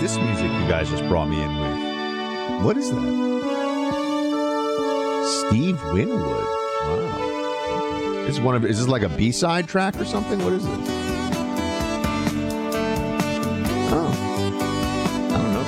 this music you guys just brought me in with? What is that? Steve Winwood. Wow. Is this like a B-side track or something? What is this? Oh. I don't know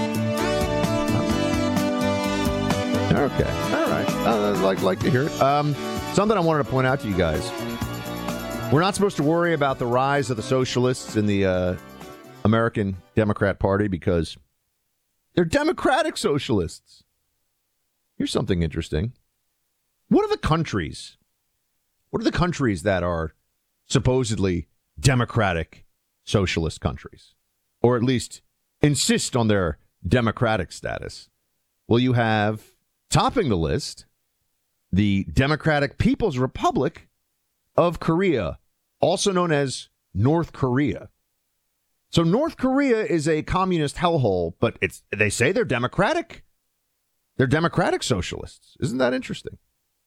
this one. Okay. All right. I'd like to hear it. Something I wanted to point out to you guys. We're not supposed to worry about the rise of the socialists in the American Democrat Party because they're democratic socialists. Here's something interesting. What are the countries that are supposedly democratic socialist countries, or at least insist on their democratic status? Well, you have, topping the list, the Democratic People's Republic of Korea, also known as North Korea. So North Korea is a communist hellhole, but they say they're democratic. They're democratic socialists. Isn't that interesting?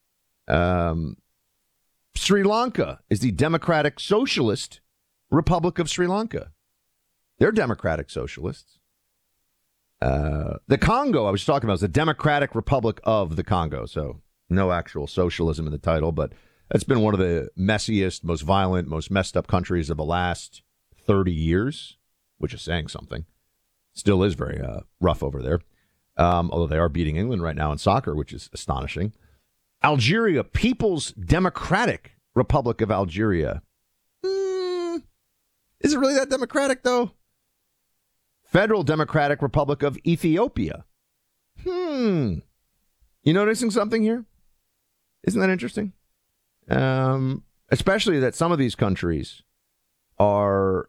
Sri Lanka is the Democratic Socialist Republic of Sri Lanka. They're democratic socialists. The Congo I was talking about is the Democratic Republic of the Congo. So no actual socialism in the title, but it's been one of the messiest, most violent, most messed up countries of the last 30 years, which is saying something. Still is very rough over there, although they are beating England right now in soccer, which is astonishing. Algeria, People's Democratic Republic of Algeria. Is it really that democratic, though? Federal Democratic Republic of Ethiopia. You noticing something here? Isn't that interesting? Especially that some of these countries are,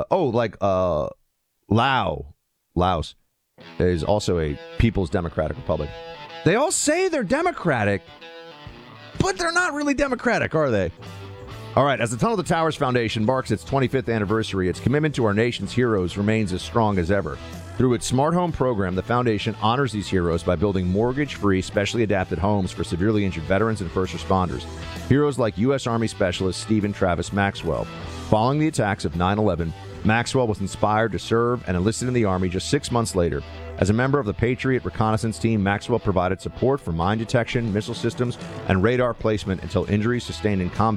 Laos is also a People's Democratic Republic. They all say they're democratic, but they're not really democratic, are they? All right, as the Tunnel to Towers Foundation marks its 25th anniversary, its commitment to our nation's heroes remains as strong as ever. Through its Smart Home program, the foundation honors these heroes by building mortgage-free, specially adapted homes for severely injured veterans and first responders. Heroes like U.S. Army Specialist Stephen Travis Maxwell. Following the attacks of 9/11, Maxwell was inspired to serve and enlisted in the Army just 6 months later. As a member of the Patriot Reconnaissance Team, Maxwell provided support for mine detection, missile systems, and radar placement until injuries sustained in combat